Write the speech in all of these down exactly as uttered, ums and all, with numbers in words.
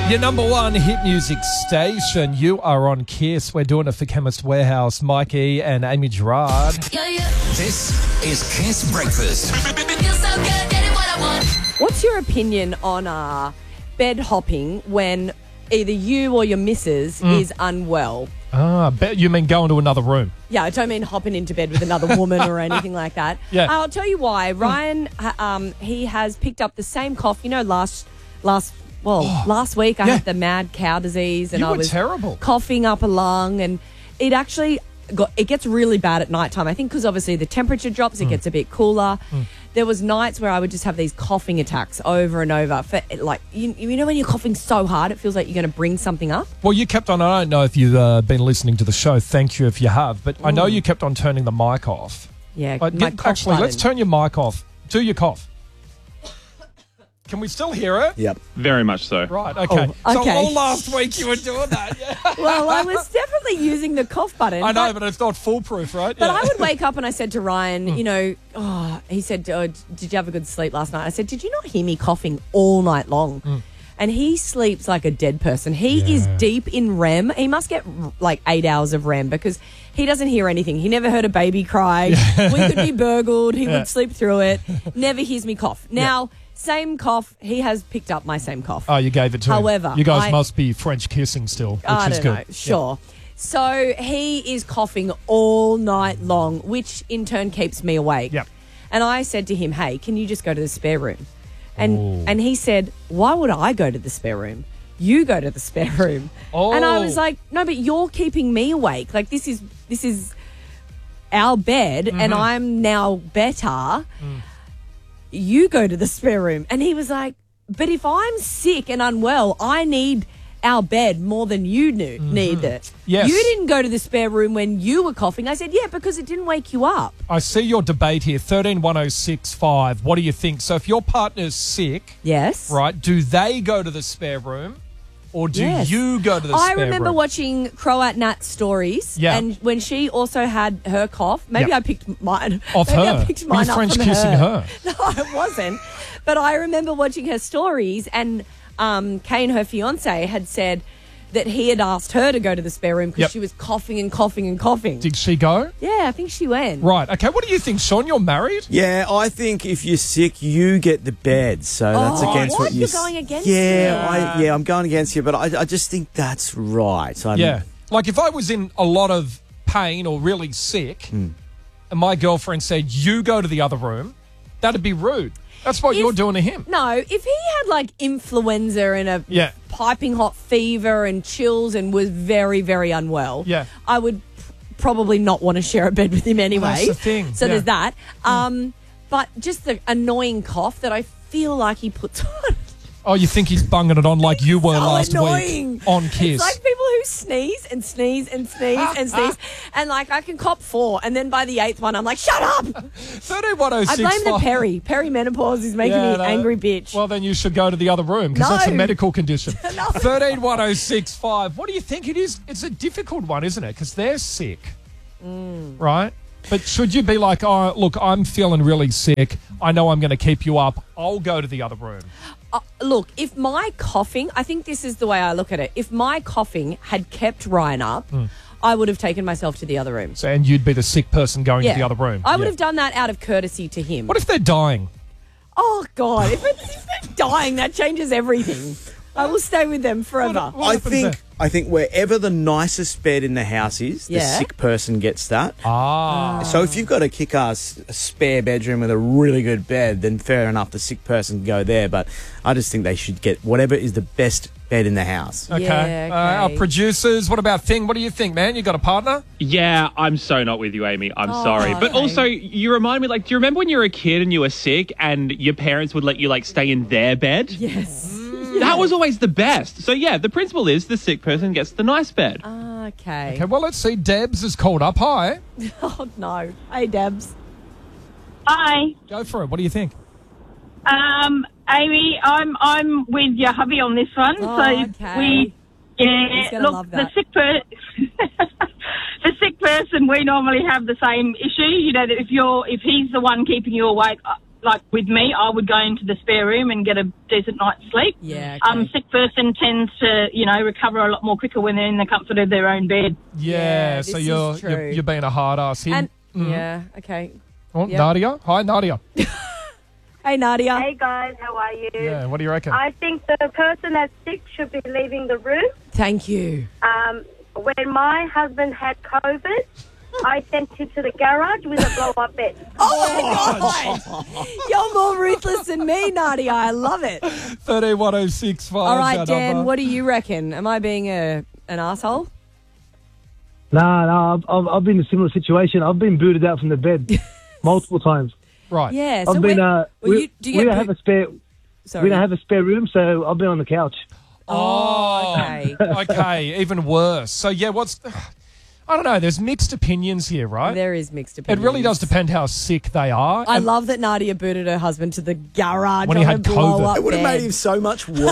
Your number one hit music station. You are on Kiss. We're doing it for Chemist Warehouse. Mike E and Amy Gerard. Yeah, yeah. This is Kiss Breakfast. Feels so good, getting what I want. What's your opinion on uh, bed hopping when either you or your missus Mm. is unwell? Ah, bet you mean going to another room. Yeah, I don't mean hopping into bed with another woman or anything like that. Yeah. I'll tell you why. Ryan, ha- um, he has picked up the same cough. You know, last last well, last week I yeah. had the mad cow disease, and You I were was terrible. coughing up a lung, and it actually got it gets really bad at nighttime. I think because obviously the temperature drops, it gets a bit cooler. There was nights where I would just have these coughing attacks over and over. For like you, you know when you're coughing so hard, it feels like you're going to bring something up. Well, you kept on, I don't know if you've uh, been listening to the show. Thank you if you have. But I know you kept on turning the mic off. Yeah, Uh, my get- cough actually, let's button. turn your mic off. Do your cough. Can we still hear it? Yep. Very much so. Right, okay. Oh, So okay. all last week you were doing that, yeah. Well, I was definitely using the cough button. I know, but- but it's not foolproof, right? But Yeah. I would wake up and I said to Ryan, Hmm. you know, oh, he said, oh, did you have a good sleep last night? I said, did you not hear me coughing all night long? Hmm. And he sleeps like a dead person. He is deep in R E M. He must get like eight hours of R E M because he doesn't hear anything. He never heard a baby cry. We could be burgled. He Yeah. would sleep through it. Never hears me cough. Now, same cough. He has picked up my same cough. Oh, you gave it to However, him. You guys I- must be French kissing still, which I is don't good. know. Sure. So he is coughing all night long, which in turn keeps me awake. Yep. And I said to him, hey, can you just go to the spare room? And Ooh. and he said, why would I go to the spare room? You go to the spare room. And I was Oh. like, no, but you're keeping me awake. Like this is this is our bed and Mm-hmm. I'm now better. Mm. You go to the spare room. And he was like, but if I'm sick and unwell, I need our bed more than you knew, need it. Mm-hmm. Yes. You didn't go to the spare room when you were coughing. I said, yeah, because it didn't wake you up. I see your debate here, thirteen one oh six five. What do you think? So if your partner's sick, Yes. right, do they go to the spare room or do Yes. you go to the I spare remember room? watching Croat Nat's stories. Yeah. And when she also had her cough, maybe Yeah. I picked mine. Off maybe her. I picked Were mine you up French from kissing her? No, I wasn't. But I remember watching her stories, and um, Kane, her fiance, had said that he had asked her to go to the spare room because Yep. she was coughing and coughing and coughing. Did she go? Yeah, I think she went. Right. Okay. What do you think, Sean? You're married? Yeah, I think if you're sick, you get the bed. So that's Oh, against what? what you You're s- going against Yeah, me. I, yeah, I'm going against you, but I, I just think that's right. I'm, Yeah. Like if I was in a lot of pain or really sick Hmm. and my girlfriend said, you go to the other room, that'd be rude. That's what If- you're doing to him. No, if he had like influenza and a Yeah. piping hot fever and chills and was very, very unwell, Yeah. I would p- probably not want to share a bed with him anyway. That's the thing, So yeah. there's that. Um, but just the annoying cough that I feel like he puts on. Oh, you think he's bunging it on like you were So last annoying. week on Kiss? It's like people who sneeze and sneeze and sneeze and sneeze. And like I can cop four. And then by the eighth one, I'm like, shut up. thirteen one oh I six blame the five. peri. Perimenopause is making Yeah, me no. angry bitch. Well, then you should go to the other room because that's a No. medical condition. No. thirteen one oh six five. What do you think it is? It's a difficult one, isn't it? Because they're sick, Mm. right? But should you be like, oh, look, I'm feeling really sick. I know I'm going to keep you up. I'll go to the other room. Uh, look, if my coughing, I think this is the way I look at it. If my coughing had kept Ryan up, I would have taken myself to the other room. So, and you'd be the sick person going to the other room. I would Yeah. have done that out of courtesy to him. What if they're dying? Oh, God. If, it's, if they're dying, that changes everything. I will stay with them forever. What I happens think there? I think wherever the nicest bed in the house is, the Yeah. sick person gets that. Ah. So if you've got a kick-ass spare bedroom with a really good bed, then fair enough, the sick person can go there. But I just think they should get whatever is the best bed in the house. Okay. Yeah, Uh, our okay. producers, what about Thing? What do you think, man? You got a partner? Yeah, I'm so not with you, Amy. I'm Oh, sorry. But okay. also, you remind me, like, do you remember when you were a kid and you were sick and your parents would let you, like, stay in their bed? Yes. That was always the best. So, yeah, the principle is the sick person gets the nice bed. Okay. Okay, well, let's see. Debs is called up. Hi. Oh, no. Hey, Debs. Hi, Go for it. What do you think? um, Amy. I'm I'm with your hubby on this one. Oh, so okay. we, He's yeah. gonna Look, love the that. sick per- the sick person. We normally have the same issue. You know, that if you're if he's the one keeping you awake, uh, like with me, I would go into the spare room and get a decent night's sleep. Yeah. Um, okay. sick person tends to, you know, recover a lot more quicker when they're in the comfort of their own bed. Yeah, Yeah, so this is you're, true. you're you're being a hard ass here. And yeah, okay. oh, yep. Nadia, hi Nadia. Hey, Nadia. Hey guys, how are you? Yeah, what do you reckon? I think the person that's sick should be leaving the room. Thank you. Um, when my husband had COVID, I sent him to the garage with a blow-up bed. Oh, my God. You're more ruthless than me, Nadia. I love it. thirteen one oh six five. All right, Dan, what do you reckon? Am I being a an asshole? Nah, nah, I've, I've, I've been in a similar situation. I've been booted out from the bed multiple times. Right. Yeah. So I've been. when- Uh, well, we you, do you we get don't have boot- a spare. Sorry. We don't have a spare room, so I've been on the couch. Oh, okay. okay, even worse. So, yeah, what's... I don't know, there's mixed opinions here, right? There is mixed It opinions. really does depend how sick they are. I And love that Nadia booted her husband to the garage When on he a had blow COVID. up It would have bed. made him so much worse.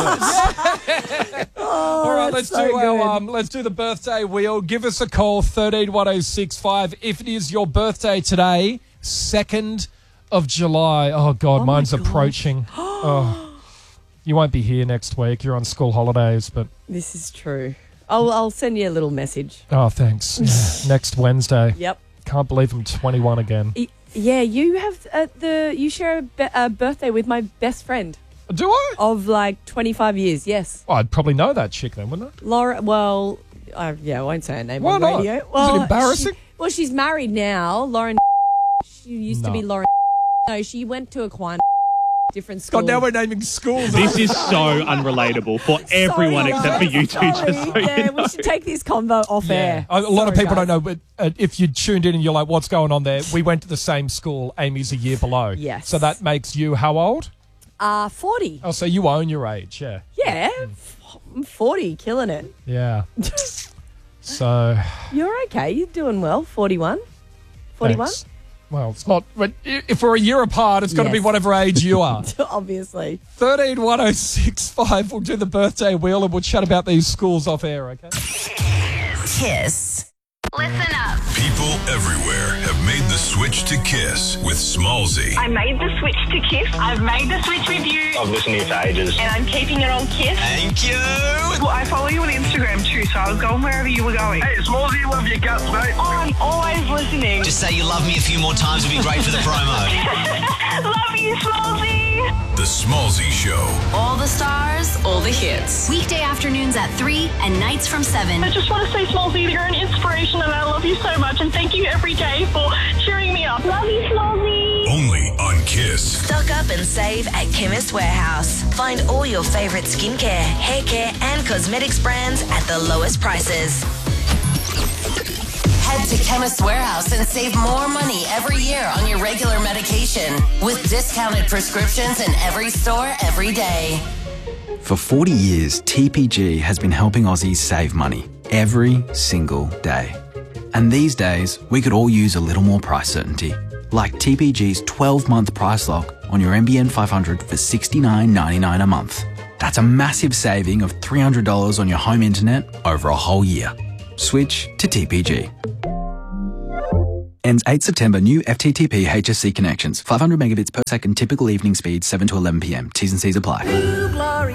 All right, let's that's so do our good. um, let's do the birthday wheel. Give us a call, thirteen one oh six five. If it is your birthday today, second of July. Oh God, Oh my mine's God. approaching. Oh, you won't be here next week. You're on school holidays, but This is true. I'll, I'll send you a little message. oh, thanks. Yeah, next Wednesday. Yep. Can't believe I'm twenty-one again. Y- Yeah, you have uh, the you share a, be- a birthday with my best friend Do I? of like twenty-five years. Yes, Oh, I'd probably know that chick then, wouldn't I? Laura. Well, uh, yeah, I won't say her name Why on not? radio. Is it Well, embarrassing? she- well, she's married now. Lauren. She used to No. be Lauren. No, she went to Aquinas, different school. God, now we're naming schools. This is so unrelatable for everyone Sorry, except for guys. you two. Sorry. Just so yeah, you know. we should take this convo off Yeah. air. A, a lot of Sorry, people guys. don't know, but uh, if you tuned in and you're like, what's going on there? We went to the same school. Amy's a year below. Yes. So that makes you how old? Uh, forty. Oh, so you own your age, yeah. Yeah, I'm forty, killing it. Yeah. So, You're okay. You're doing well. Forty-one. Forty-one. thanks. Well, it's not, but i- if we're a year apart, it's got to be Yes. whatever age you are. Obviously. thirteen one oh six five. We'll do the birthday wheel and we'll chat about these schools off air, okay? Kiss. Listen up. People everywhere have made the switch to Kiss with Smallzy. I made the switch to Kiss. I've made the switch with you. I've listened to you for ages. And I'm keeping it on Kiss. Thank you. Well, I follow you on Instagram too, so I was going wherever you were going. Hey, Smallzy, love your guts, mate. Oh, I'm always listening. Just say you love me a few more times would be great for the promo. Love you, Smallzy. The Smallzy Show. All the stars, all the hits. Weekday afternoons at three and nights from seven. I just want to say, Smallzy, you're an inspiration and I love you so much and thank you every day for cheering me up. Love you, Smallzy. Only on Kiss. Stock up and save at Chemist Warehouse. Find all your favourite skincare, hair care and cosmetics brands at the lowest prices. Head to Chemist Warehouse and save more money every year on your regular medication with discounted prescriptions in every store every day. For forty years, T P G has been helping Aussies save money every single day. And these days, we could all use a little more price certainty. Like T P G's twelve-month price lock on your M B N five hundred for sixty-nine ninety-nine a month. That's a massive saving of three hundred dollars on your home internet over a whole year. Switch to T P G. Ends eighth September. New F T T P H S C connections. five hundred megabits per second. Typical evening speed seven to eleven p m. T's and C's apply.